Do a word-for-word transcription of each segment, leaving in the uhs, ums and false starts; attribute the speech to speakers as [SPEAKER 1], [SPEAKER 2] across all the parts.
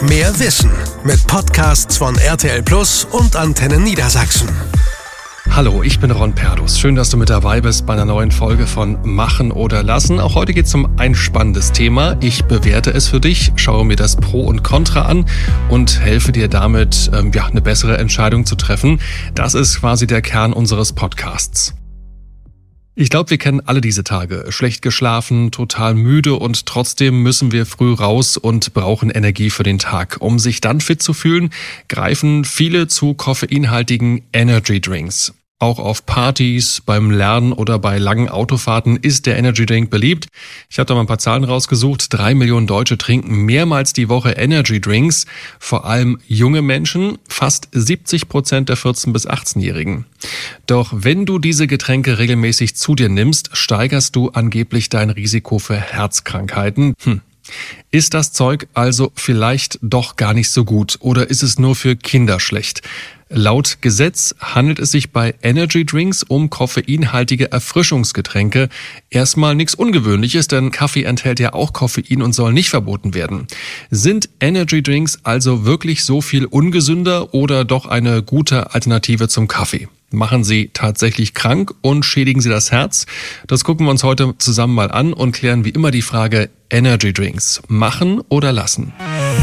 [SPEAKER 1] Mehr Wissen mit Podcasts von R T L Plus und Antenne Niedersachsen.
[SPEAKER 2] Hallo, ich bin Ron Perdus. Schön, dass du mit dabei bist bei einer neuen Folge von Machen oder Lassen. Auch heute geht es um ein spannendes Thema. Ich bewerte es für dich, schaue mir das Pro und Contra an und helfe dir damit, ähm, ja, eine bessere Entscheidung zu treffen. Das ist quasi der Kern unseres Podcasts. Ich glaube, wir kennen alle diese Tage. Schlecht geschlafen, total müde und trotzdem müssen wir früh raus und brauchen Energie für den Tag. Um sich dann fit zu fühlen, greifen viele zu koffeinhaltigen Energy Drinks. Auch auf Partys, beim Lernen oder bei langen Autofahrten ist der Energy Drink beliebt. Ich habe da mal ein paar Zahlen rausgesucht. Drei Millionen Deutsche trinken mehrmals die Woche Energy Drinks. Vor allem junge Menschen, fast siebzig Prozent der vierzehn- bis achtzehnjährigen. Doch wenn du diese Getränke regelmäßig zu dir nimmst, steigerst du angeblich dein Risiko für Herzkrankheiten. Hm. Ist das Zeug also vielleicht doch gar nicht so gut oder ist es nur für Kinder schlecht? Laut Gesetz handelt es sich bei Energy Drinks um koffeinhaltige Erfrischungsgetränke. Erstmal nichts Ungewöhnliches, denn Kaffee enthält ja auch Koffein und soll nicht verboten werden. Sind Energy Drinks also wirklich so viel ungesünder oder doch eine gute Alternative zum Kaffee? Machen sie tatsächlich krank und schädigen sie das Herz? Das gucken wir uns heute zusammen mal an und klären wie immer die Frage: Energy Drinks, machen oder lassen?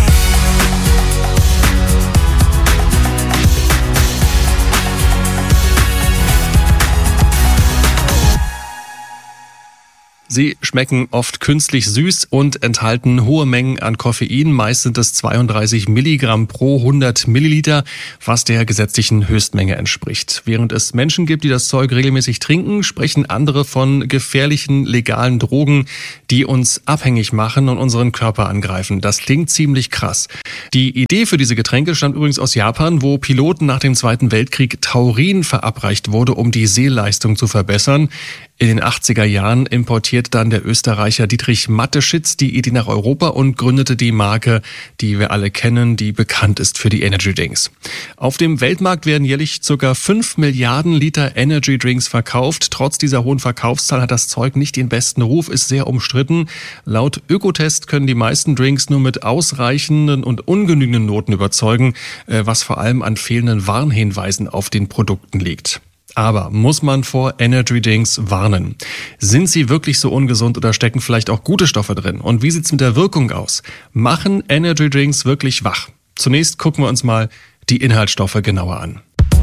[SPEAKER 2] Sie schmecken oft künstlich süß und enthalten hohe Mengen an Koffein. Meist sind es zweiunddreißig Milligramm pro hundert Milliliter, was der gesetzlichen Höchstmenge entspricht. Während es Menschen gibt, die das Zeug regelmäßig trinken, sprechen andere von gefährlichen legalen Drogen, die uns abhängig machen und unseren Körper angreifen. Das klingt ziemlich krass. Die Idee für diese Getränke stammt übrigens aus Japan, wo Piloten nach dem Zweiten Weltkrieg Taurin verabreicht wurde, um die Sehleistung zu verbessern. In den achtziger Jahren importiert dann der Österreicher Dietrich Mateschitz die Idee nach Europa und gründete die Marke, die wir alle kennen, die bekannt ist für die Energy Drinks. Auf dem Weltmarkt werden jährlich ca. fünf Milliarden Liter Energy Drinks verkauft. Trotz dieser hohen Verkaufszahl hat das Zeug nicht den besten Ruf, ist sehr umstritten. Laut Ökotest können die meisten Drinks nur mit ausreichenden und ungenügenden Noten überzeugen, was vor allem an fehlenden Warnhinweisen auf den Produkten liegt. Aber muss man vor Energy Drinks warnen? Sind sie wirklich so ungesund oder stecken vielleicht auch gute Stoffe drin? Und wie sieht's mit der Wirkung aus? Machen Energy Drinks wirklich wach? Zunächst gucken wir uns mal die Inhaltsstoffe genauer an.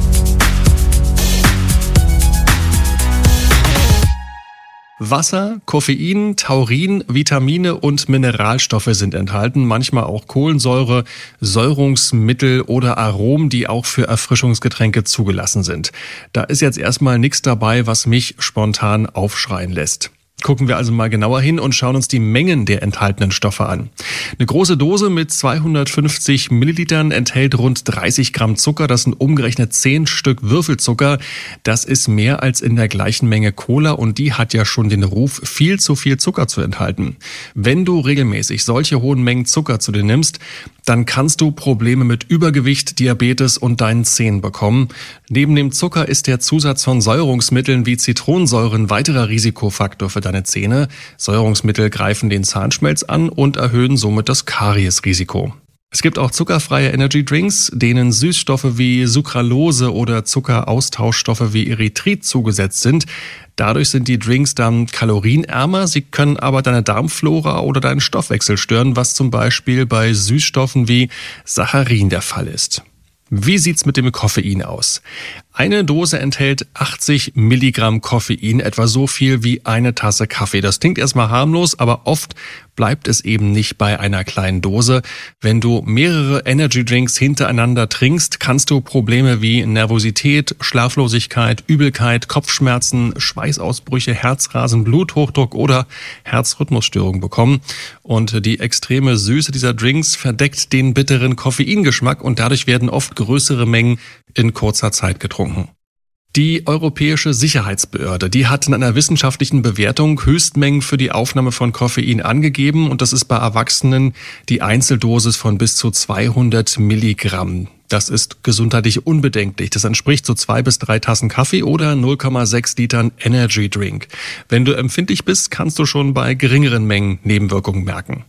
[SPEAKER 2] Wasser, Koffein, Taurin, Vitamine und Mineralstoffe sind enthalten, manchmal auch Kohlensäure, Säurungsmittel oder Aromen, die auch für Erfrischungsgetränke zugelassen sind. Da ist jetzt erstmal nichts dabei, was mich spontan aufschreien lässt. Gucken wir also mal genauer hin und schauen uns die Mengen der enthaltenen Stoffe an. Eine große Dose mit zweihundertfünfzig Millilitern enthält rund dreißig Gramm Zucker. Das sind umgerechnet zehn Stück Würfelzucker. Das ist mehr als in der gleichen Menge Cola und die hat ja schon den Ruf, viel zu viel Zucker zu enthalten. Wenn du regelmäßig solche hohen Mengen Zucker zu dir nimmst, dann kannst du Probleme mit Übergewicht, Diabetes und deinen Zähnen bekommen. Neben dem Zucker ist der Zusatz von Säurungsmitteln wie Zitronensäure ein weiterer Risikofaktor für deine Zähne. Säurungsmittel greifen den Zahnschmelz an und erhöhen somit das Kariesrisiko. Es gibt auch zuckerfreie Energy Drinks, denen Süßstoffe wie Sucralose oder Zuckeraustauschstoffe wie Erythrit zugesetzt sind. Dadurch sind die Drinks dann kalorienärmer, sie können aber deine Darmflora oder deinen Stoffwechsel stören, was zum Beispiel bei Süßstoffen wie Saccharin der Fall ist. Wie sieht's mit dem Koffein aus? Eine Dose enthält achtzig Milligramm Koffein, etwa so viel wie eine Tasse Kaffee. Das klingt erstmal harmlos, aber oft bleibt es eben nicht bei einer kleinen Dose. Wenn du mehrere Energy Drinks hintereinander trinkst, kannst du Probleme wie Nervosität, Schlaflosigkeit, Übelkeit, Kopfschmerzen, Schweißausbrüche, Herzrasen, Bluthochdruck oder Herzrhythmusstörungen bekommen. Und die extreme Süße dieser Drinks verdeckt den bitteren Koffeingeschmack und dadurch werden oft größere Mengen in kurzer Zeit getrunken. Die Europäische Sicherheitsbehörde, die hat in einer wissenschaftlichen Bewertung Höchstmengen für die Aufnahme von Koffein angegeben und das ist bei Erwachsenen die Einzeldosis von bis zu zweihundert Milligramm. Das ist gesundheitlich unbedenklich. Das entspricht so zwei bis drei Tassen Kaffee oder null Komma sechs Litern Energy Drink. Wenn du empfindlich bist, kannst du schon bei geringeren Mengen Nebenwirkungen merken.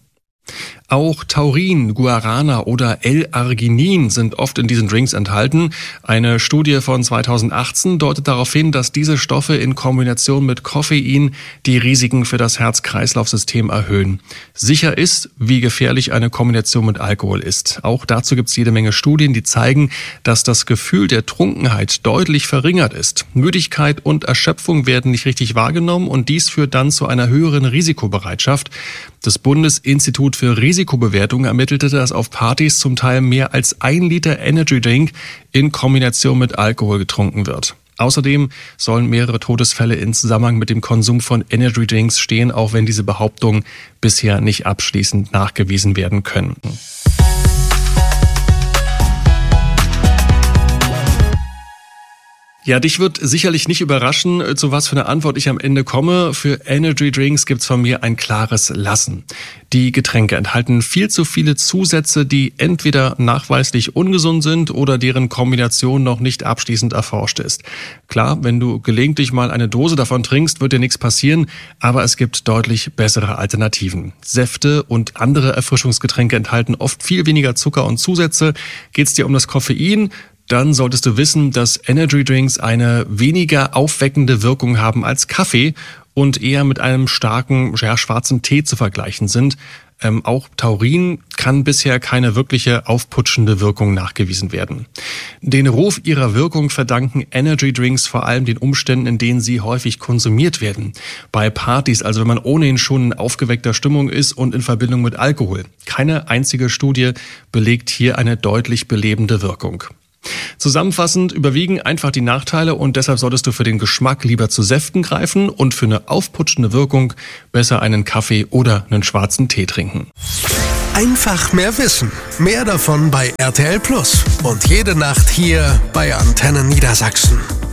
[SPEAKER 2] Auch Taurin, Guarana oder L-Arginin sind oft in diesen Drinks enthalten. Eine Studie von zweitausendachtzehn deutet darauf hin, dass diese Stoffe in Kombination mit Koffein die Risiken für das Herz-Kreislauf-System erhöhen. Sicher ist, wie gefährlich eine Kombination mit Alkohol ist. Auch dazu gibt es jede Menge Studien, die zeigen, dass das Gefühl der Trunkenheit deutlich verringert ist. Müdigkeit und Erschöpfung werden nicht richtig wahrgenommen und dies führt dann zu einer höheren Risikobereitschaft. Das Bundesinstitut für Risikobewertung ermittelte, dass auf Partys zum Teil mehr als ein Liter Energy Drink in Kombination mit Alkohol getrunken wird. Außerdem sollen mehrere Todesfälle in Zusammenhang mit dem Konsum von Energy Drinks stehen, auch wenn diese Behauptungen bisher nicht abschließend nachgewiesen werden können. Ja, dich wird sicherlich nicht überraschen, zu was für eine Antwort ich am Ende komme. Für Energy Drinks gibt's von mir ein klares Lassen. Die Getränke enthalten viel zu viele Zusätze, die entweder nachweislich ungesund sind oder deren Kombination noch nicht abschließend erforscht ist. Klar, wenn du gelegentlich mal eine Dose davon trinkst, wird dir nichts passieren, aber es gibt deutlich bessere Alternativen. Säfte und andere Erfrischungsgetränke enthalten oft viel weniger Zucker und Zusätze. Geht's dir um das Koffein? Dann solltest du wissen, dass Energy Drinks eine weniger aufweckende Wirkung haben als Kaffee und eher mit einem starken, ja, schwarzen Tee zu vergleichen sind. Ähm, auch Taurin kann bisher keine wirkliche aufputschende Wirkung nachgewiesen werden. Den Ruf ihrer Wirkung verdanken Energy Drinks vor allem den Umständen, in denen sie häufig konsumiert werden. Bei Partys, also wenn man ohnehin schon in aufgeweckter Stimmung ist und in Verbindung mit Alkohol. Keine einzige Studie belegt hier eine deutlich belebende Wirkung. Zusammenfassend überwiegen einfach die Nachteile und deshalb solltest du für den Geschmack lieber zu Säften greifen und für eine aufputschende Wirkung besser einen Kaffee oder einen schwarzen Tee trinken.
[SPEAKER 1] Einfach mehr Wissen. Mehr davon bei R T L Plus und jede Nacht hier bei Antenne Niedersachsen.